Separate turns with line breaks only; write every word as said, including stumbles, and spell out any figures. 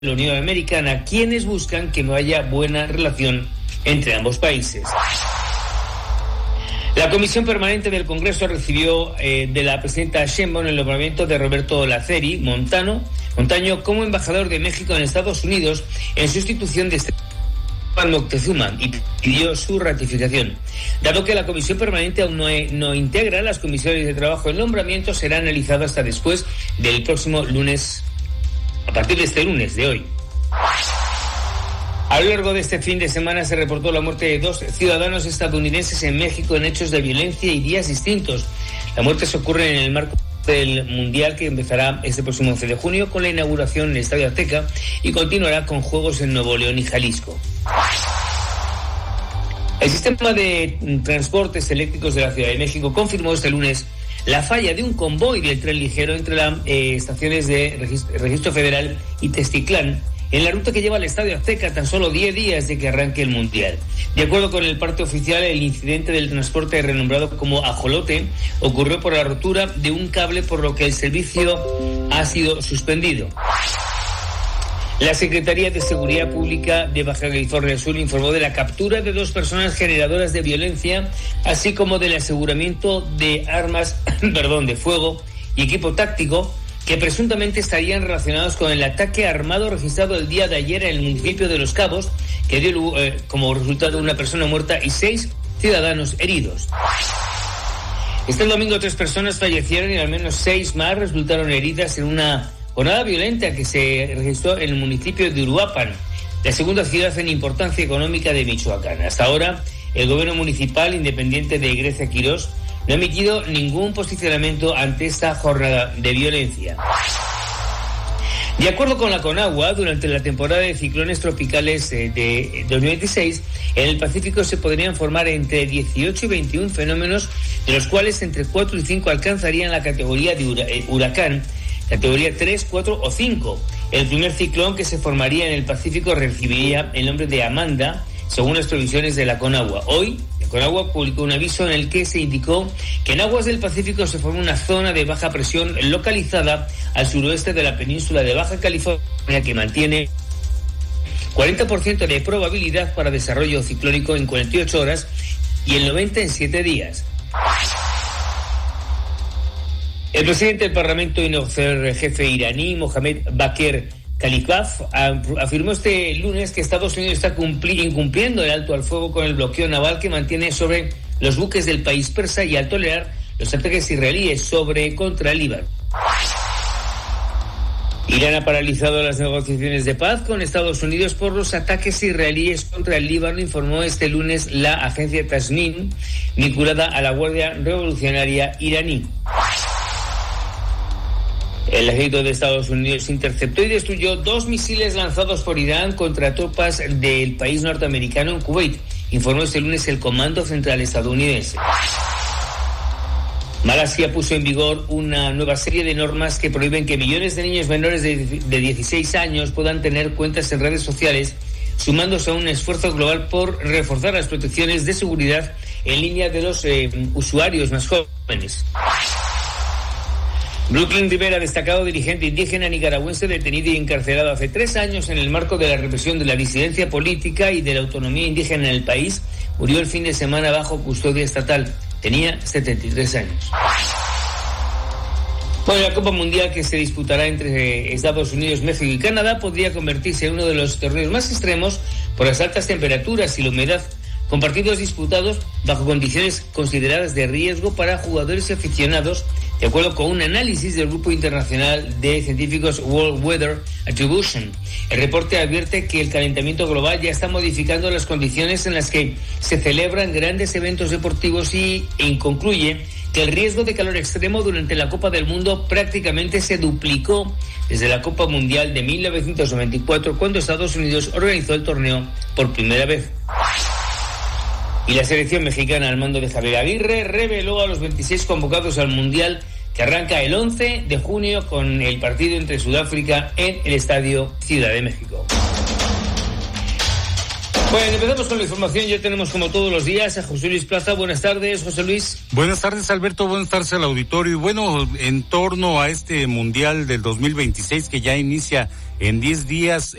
la Unión Americana, quienes buscan que no haya buena relación entre ambos países. La Comisión Permanente del Congreso recibió eh, de la presidenta Sheinbaum el nombramiento de Roberto Laceri Montano, Montaño como embajador de México en Estados Unidos en sustitución de Esteban Moctezuma y pidió su ratificación. Dado que la Comisión Permanente aún no, no integra las comisiones de trabajo, el nombramiento será analizado hasta después del próximo lunes, a partir de este lunes de hoy. A lo largo de este fin de semana se reportó la muerte de dos ciudadanos estadounidenses en México en hechos de violencia y días distintos. La muerte se ocurre en el marco del Mundial que empezará este próximo once de junio con la inauguración en el Estadio Azteca y continuará con juegos en Nuevo León y Jalisco. El sistema de transportes eléctricos de la Ciudad de México confirmó este lunes la falla de un convoy del tren ligero entre las eh, estaciones de Registro, Registro Federal y Testitlán, en la ruta que lleva al Estadio Azteca tan solo diez días de que arranque el Mundial. De acuerdo con el parte oficial, el incidente del transporte renombrado como Ajolote ocurrió por la rotura de un cable, por lo que el servicio ha sido suspendido. La Secretaría de Seguridad Pública de Baja California Sur informó de la captura de dos personas generadoras de violencia, así como del aseguramiento de armas, perdón, de fuego y equipo táctico que presuntamente estarían relacionados con el ataque armado registrado el día de ayer en el municipio de Los Cabos, que dio eh, como resultado una persona muerta y seis ciudadanos heridos. Este domingo tres personas fallecieron y al menos seis más resultaron heridas en una jornada violenta que se registró en el municipio de Uruapan, la segunda ciudad en importancia económica de Michoacán. Hasta ahora, el gobierno municipal independiente de Grecia Quirós no ha emitido ningún posicionamiento ante esta jornada de violencia. De acuerdo con la Conagua, durante la temporada de ciclones tropicales de dos mil veintiséis, en el Pacífico se podrían formar entre dieciocho y veintiún fenómenos, de los cuales entre cuatro y cinco alcanzarían la categoría de huracán, categoría tres, cuatro o cinco. El primer ciclón que se formaría en el Pacífico recibiría el nombre de Amanda, según las previsiones de la Conagua. Hoy, la Conagua publicó un aviso en el que se indicó que en aguas del Pacífico se forma una zona de baja presión localizada al suroeste de la península de Baja California que mantiene cuarenta por ciento de probabilidad para desarrollo ciclónico en cuarenta y ocho horas y el noventa por ciento en siete días. El presidente del Parlamento y tercer jefe iraní, Mohamed Bakr Kalibaf, afirmó este lunes que Estados Unidos está cumpli- incumpliendo el alto al fuego con el bloqueo naval que mantiene sobre los buques del país persa y al tolerar los ataques israelíes sobre contra el Líbano. Irán ha paralizado las negociaciones de paz con Estados Unidos por los ataques israelíes contra el Líbano, informó este lunes la agencia Tasnim, vinculada a la Guardia Revolucionaria iraní. El ejército de Estados Unidos interceptó y destruyó dos misiles lanzados por Irán contra tropas del país norteamericano en Kuwait, informó este lunes el Comando Central estadounidense. Malasia puso en vigor una nueva serie de normas que prohíben que millones de niños menores de, de dieciséis años puedan tener cuentas en redes sociales, sumándose a un esfuerzo global por reforzar las protecciones de seguridad en línea de los eh, usuarios más jóvenes. Brooklyn Rivera, destacado dirigente indígena nicaragüense detenido y encarcelado hace tres años en el marco de la represión de la disidencia política y de la autonomía indígena en el país, murió el fin de semana bajo custodia estatal. Tenía setenta y tres años. Bueno, la Copa Mundial que se disputará entre Estados Unidos, México y Canadá podría convertirse en uno de los torneos más extremos por las altas temperaturas y la humedad, con partidos disputados bajo condiciones consideradas de riesgo para jugadores y aficionados, de acuerdo con un análisis del Grupo Internacional de Científicos World Weather Attribution. El reporte advierte que el calentamiento global ya está modificando las condiciones en las que se celebran grandes eventos deportivos y, e concluye que el riesgo de calor extremo durante la Copa del Mundo prácticamente se duplicó desde la Copa Mundial de mil novecientos noventa y cuatro, cuando Estados Unidos organizó el torneo por primera vez. Y la selección mexicana al mando de Javier Aguirre reveló a los veintiséis convocados al Mundial, que arranca el once de junio con el partido entre Sudáfrica en el Estadio Ciudad de México. Bueno, empezamos con la información. Ya tenemos como todos los días a José Luis Plaza. Buenas tardes, José Luis.
Buenas tardes, Alberto. Buenas tardes al auditorio. Y bueno, en torno a este Mundial del dos mil veintiséis que ya inicia en diez días,